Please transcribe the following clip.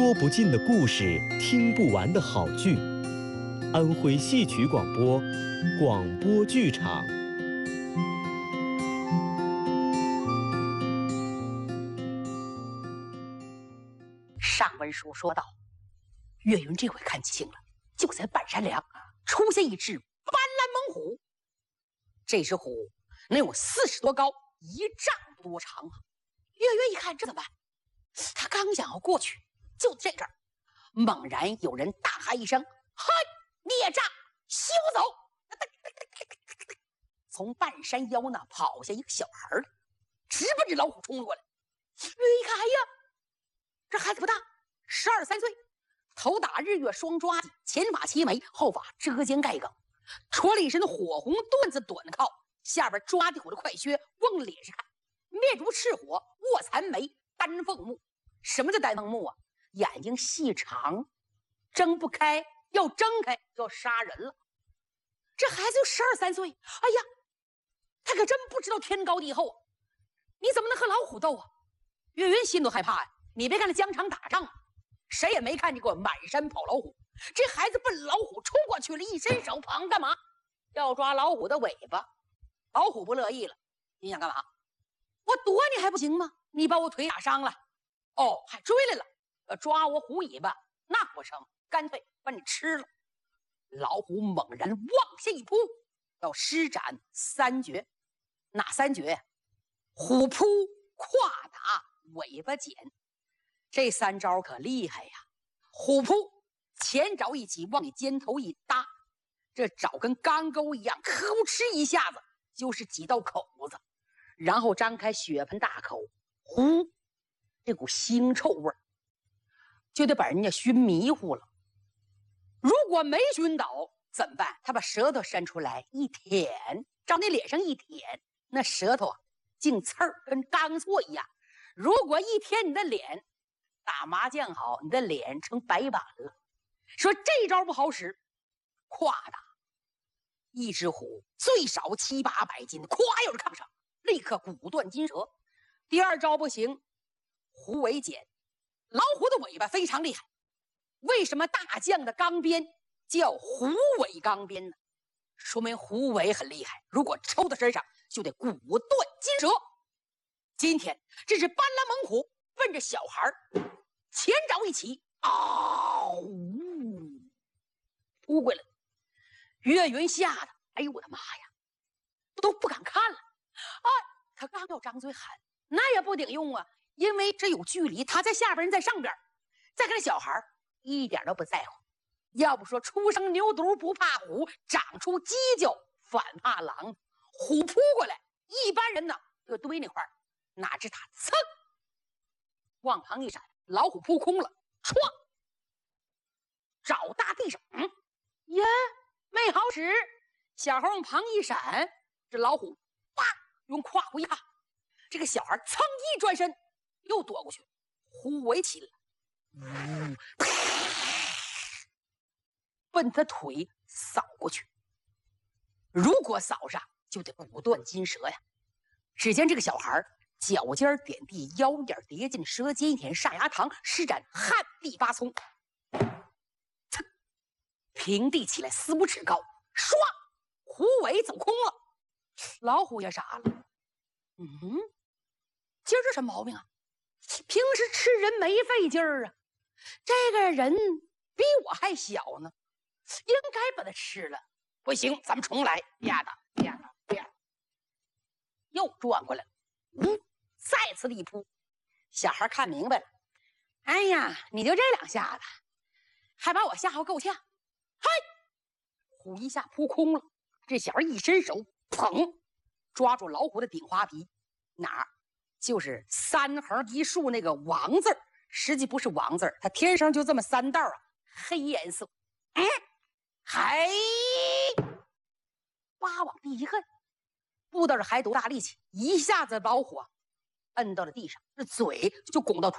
说不尽的故事，听不完的好剧。安徽戏曲广播，广播剧场。 上文书说到，岳云这回看清了，就在半山梁出现一只斑斓猛虎。这只虎能有40多高，1丈多长啊！岳云一看，这怎么办？他刚想要过去，就在这儿，猛然有人大喊一声：“嗨，孽障，休走！”从半山腰那跑下一个小孩来，直奔着老虎冲了过来。岳云一看，哎呀，这孩子不大，12、13岁，头打日月双抓髻，前发齐眉，后发遮肩盖梗，穿了一身火红缎子短靠，下边抓地虎的快靴，往脸上看，面如赤火，卧蚕眉，丹凤目。什么叫丹凤目啊？眼睛细长，睁不开，要睁开就要杀人了。这孩子就12、13岁，哎呀，他可真不知道天高地厚啊！你怎么能和老虎斗啊？岳云心都害怕呀！你别看他疆场打仗，谁也没看见过满山跑老虎。这孩子奔老虎冲过去了，一伸手，砰，干嘛？要抓老虎的尾巴。老虎不乐意了，你想干嘛？我躲你还不行吗？你把我腿打伤了，哦，还追来了，要抓我虎尾巴，那不成，干脆把你吃了。老虎猛然往下一扑，要施展3绝。哪3绝呀？虎扑、胯打、尾巴剪。这3招可厉害呀！虎扑，前爪一起往你肩头一搭，这爪跟钢钩一样，吭哧一下子就是几道口子，然后张开血盆大口，呼，这股腥臭味就得把人家熏迷糊了。如果没熏倒怎么办？他把舌头伸出来一舔，照你脸上一舔，那舌头啊净刺儿，跟钢锉一样。如果一舔你的脸，打麻将好，你的脸成白板了。说这招不好使，胯打。一只虎最少700、800斤，咵要是抗上，立刻骨断筋折。第2招不行，虎尾剪。老虎的尾巴非常厉害，为什么大将的钢鞭叫虎尾钢鞭呢？说明虎尾很厉害，如果抽到身上就得骨断筋折。今天这是斑斓猛虎奔着小孩前爪一起，扑过来。岳云吓得，哎呦我的妈呀，都不敢看了啊！他刚要张嘴喊，那也不顶用啊，因为这有距离，他在下边，人在上边。再看小孩一点都不在乎，要不说初生牛犊不怕虎，长出犄角反怕狼。虎扑过来，一般人呢就堆那块儿，哪知他噌往旁一闪，老虎扑空了，唰，爪大地上，耶，没好使。小孩往旁一闪，这老虎啪用胯骨一踏，这个小孩噌一转身又躲过去，虎尾起了，奔他腿扫过去。如果扫上就得骨断筋折呀。只见这个小孩脚尖点地，腰眼叠进，舌尖一舔上牙膛，施展旱地拔葱，噌，平地起来4、5尺高，唰，虎尾走空了。老虎也傻了，今儿这什么毛病啊？平时吃人没费劲儿啊，这个人比我还小呢，应该把他吃了。不行，咱们重来，啪的啪的啪，又转过来了，再次的一扑。小孩看明白了，哎呀，你就这2下子，还把我吓唬够呛。嗨，虎一下扑空了。这小孩一伸手，砰，抓住老虎的顶花皮，哪儿？就是3横1竖那个王字，实际不是王字，它天生就这么3道啊，黑颜色。还扒往地一摁，不知道是还多大力气，一下子老虎摁到了地上，这嘴就拱到